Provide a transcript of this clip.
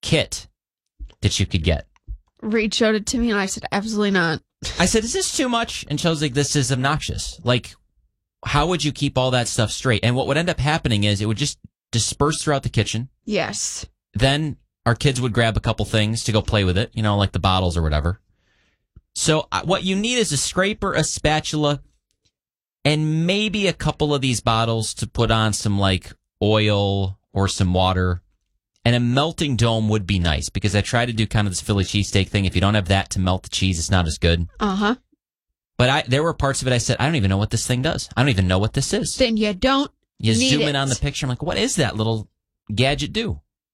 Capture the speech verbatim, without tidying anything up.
kit that you could get. Reed showed it to me, and I said, absolutely not. I said, is this too much? And she was like, this is obnoxious. Like, how would you keep all that stuff straight? And what would end up happening is it would just disperse throughout the kitchen. Yes. Then our kids would grab a couple things to go play with it, you know, like the bottles or whatever. So uh, what you need is a scraper, a spatula, and maybe a couple of these bottles to put on some, like, oil or some water. And a melting dome would be nice, because I try to do kind of this Philly cheesesteak thing. If you don't have that to melt the cheese, it's not as good. Uh-huh. But I, there were parts of it I said, I don't even know what this thing does. I don't even know what this is. Then you don't You need zoom it. in on the picture. I'm like, what is that little gadget do?